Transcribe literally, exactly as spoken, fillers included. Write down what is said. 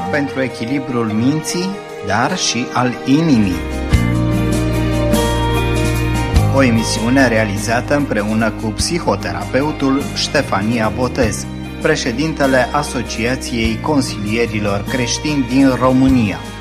pentru echilibrul minții, dar și al inimii. O emisiune realizată împreună cu psihoterapeutul Ștefania Botez, președintele Asociației Consilierilor Creștini din România.